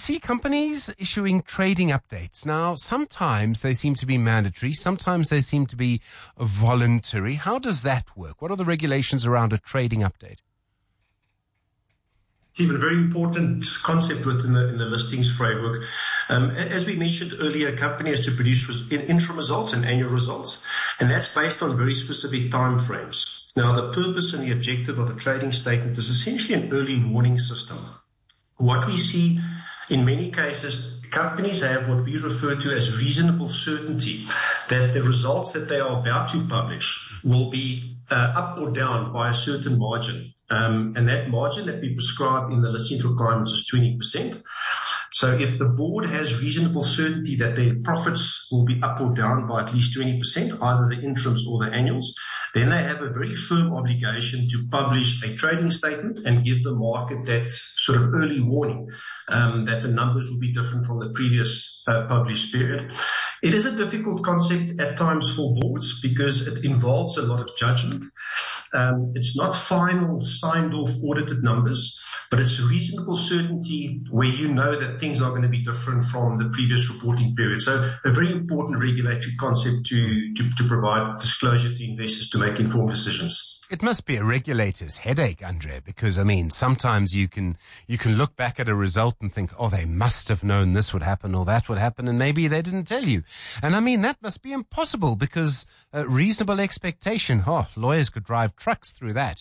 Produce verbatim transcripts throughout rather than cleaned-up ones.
see companies issuing trading updates. Now, sometimes they seem to be mandatory. Sometimes they seem to be voluntary. How does that work? What are the regulations around a trading update? Stephen, a very important concept within the, in the listings framework. Um, as we mentioned earlier, a company has to produce interim results and annual results, and that's based on very specific time frames. Now, the purpose and the objective of a trading statement is essentially an early warning system. What we see in many cases, companies have what we refer to as reasonable certainty that the results that they are about to publish will be uh, up or down by a certain margin. Um, and that margin that we prescribe in the listing requirements is twenty percent. So if the board has reasonable certainty that their profits will be up or down by at least twenty percent, either the interims or the annuals, then they have a very firm obligation to publish a trading statement and give the market that sort of early warning um, that the numbers will be different from the previous uh, published period. It is a difficult concept at times for boards because it involves a lot of judgment. Um, it's not final, signed off, audited numbers, but it's reasonable certainty where you know that things are going to be different from the previous reporting period. So a very important regulatory concept to, to, to provide disclosure to investors to make informed decisions. It must be a regulator's headache, Andre, because, I mean, sometimes you can you can look back at a result and think, oh, they must have known this would happen or that would happen, and maybe they didn't tell you. And, I mean, that must be impossible because uh, reasonable expectation, oh, lawyers could drive trucks through that.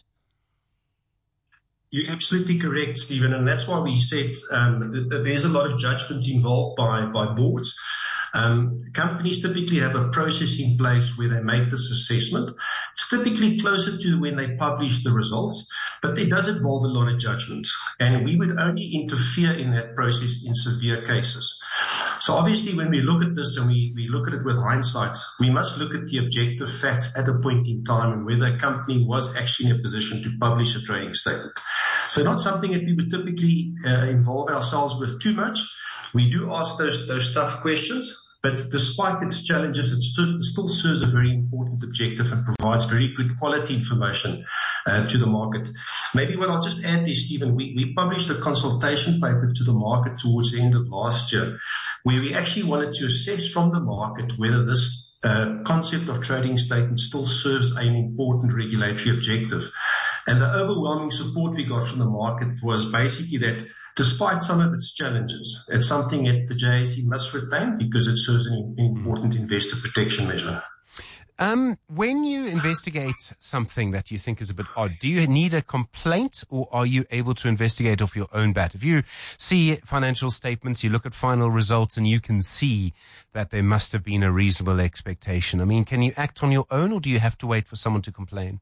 You're absolutely correct, Stephen, and that's why we said um, that there's a lot of judgment involved by, by boards. Um, companies typically have a process in place where they make this assessment. It's typically closer to when they publish the results, but it does involve a lot of judgment, and we would only interfere in that process in severe cases. So obviously when we look at this and we, we look at it with hindsight, we must look at the objective facts at a point in time and whether a company was actually in a position to publish a trading statement. So not something that we would typically uh, involve ourselves with too much. We do ask those, those tough questions, but despite its challenges, it still, still serves a very important objective and provides very good quality information uh, to the market. Maybe what I'll just add there, Stephen, we, we published a consultation paper to the market towards the end of last year, where we actually wanted to assess from the market whether this uh, concept of trading statement still serves an important regulatory objective. And the overwhelming support we got from the market was basically that despite some of its challenges, it's something that the J S E must retain because it serves an important investor protection measure. Um, when you investigate something that you think is a bit odd, do you need a complaint or are you able to investigate off your own bat? If you see financial statements, you look at final results and you can see that there must have been a reasonable expectation. I mean, can you act on your own or do you have to wait for someone to complain?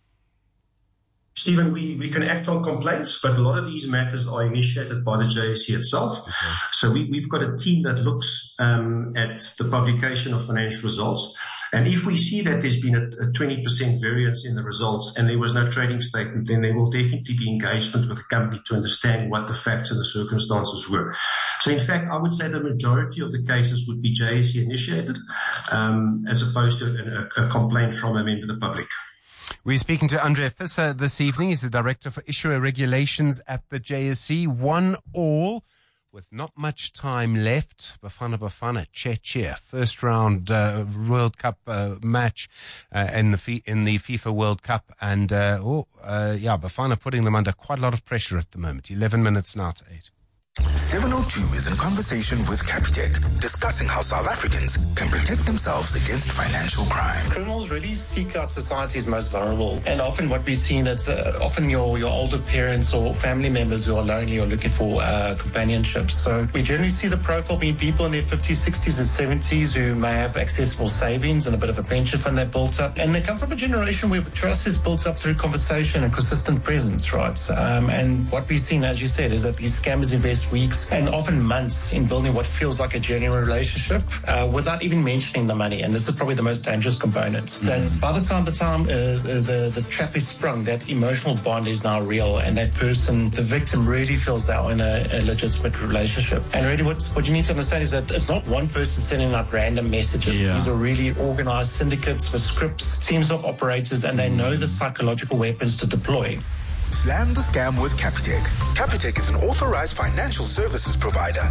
Stephen, we, we can act on complaints, but a lot of these matters are initiated by the J S E itself. Okay. So we, we've got a team that looks um, at the publication of financial results. And if we see that there's been a, a twenty percent variance in the results and there was no trading statement, then there will definitely be engagement with the company to understand what the facts and the circumstances were. So in fact, I would say the majority of the cases would be J S E initiated um, as opposed to a, a complaint from a member of the public. We're speaking to Andre Visser this evening. He's the Director for Issuer Regulations at the J S E. One all, with not much time left. Bafana Bafana, Czechia, first round uh, World Cup uh, match uh, in the F- in the FIFA World Cup, and uh, oh uh, yeah, Bafana putting them under quite a lot of pressure at the moment. Eleven minutes now to eight. seven oh two is in conversation with Capitec, discussing how South Africans can protect themselves against financial crime. Criminals really seek out society's most vulnerable, and often what we've seen is uh, often your, your older parents or family members who are lonely or looking for uh, companionship. So we generally see the profile being people in their fifties, sixties and seventies who may have accessible savings and a bit of a pension fund they've built up, and they come from a generation where trust is built up through conversation and consistent presence, right? Um, and what we've seen, as you said, is that these scammers invest weeks and often months in building what feels like a genuine relationship uh, without even mentioning the money. And this is probably the most dangerous component. Mm-hmm. That by the time the time uh, the, the trap is sprung, that emotional bond is now real, and that person, the victim, really feels they're in a, a legitimate relationship. And really what, what you need to understand is that it's not one person sending out random messages. Yeah. These are really organized syndicates with scripts, teams of operators, and they know the psychological weapons to deploy. Slam the scam with Capitec. Capitec is an authorized financial services provider